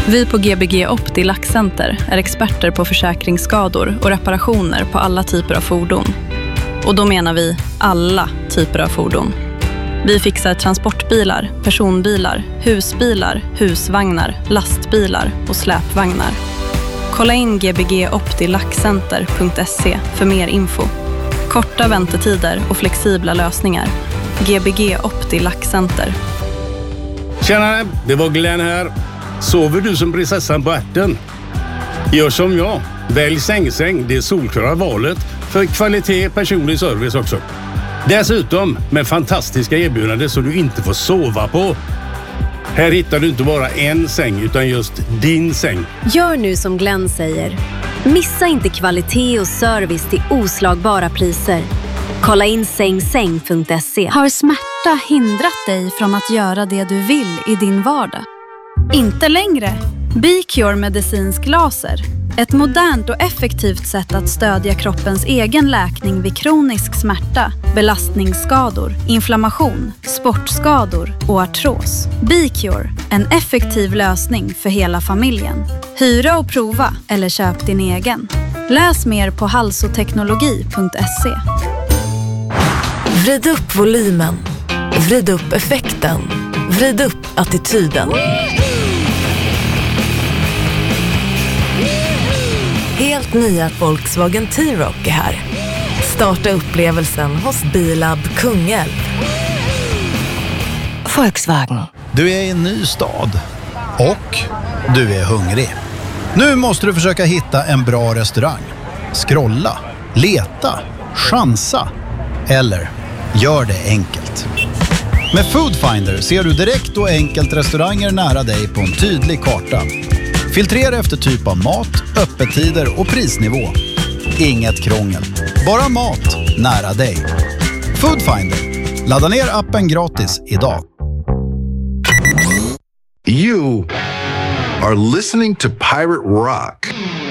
Vi på Gbg Opti Lackcenter är experter på försäkringsskador och reparationer på alla typer av fordon. Och då menar vi alla typer av fordon. Vi fixar transportbilar, personbilar, husbilar, husvagnar, lastbilar och släpvagnar. Kolla in gbgoptilackcenter.se för mer info. Korta väntetider och flexibla lösningar. Gbg Opti Lackcenter. Tjena, det var Glenn här. Sover du som prinsessan på ärten? Gör som jag. Välj säng. Det är solklara valet för kvalitet, personlig service också. Dessutom med fantastiska erbjudanden så du inte får sova på. Här hittar du inte bara en säng utan just din säng. Gör nu som Glenn säger. Missa inte kvalitet och service till oslagbara priser. Kolla in säng.se. Har smärta hindrat dig från att göra det du vill i din vardag? Inte längre. BeCure medicinsk laser. Ett modernt och effektivt sätt att stödja kroppens egen läkning vid kronisk smärta, belastningsskador, inflammation, sportskador och artros. BeCure, en effektiv lösning för hela familjen. Hyra och prova eller köp din egen. Läs mer på halsoteknologi.se. Vrid upp volymen. Vrid upp effekten. Vrid upp attityden. Helt nya Volkswagen T-Roc är här. Starta upplevelsen hos Bilab Kungälv. Volkswagen. Du är i en ny stad och du är hungrig. Nu måste du försöka hitta en bra restaurang. Scrolla, leta, chansa eller gör det enkelt. Med Foodfinder ser du direkt och enkelt restauranger nära dig på en tydlig karta. Filtrera efter typ av mat, öppettider och prisnivå. Inget krångel, bara mat nära dig. Foodfinder. Ladda ner appen gratis idag. You are listening to Pirate Rock.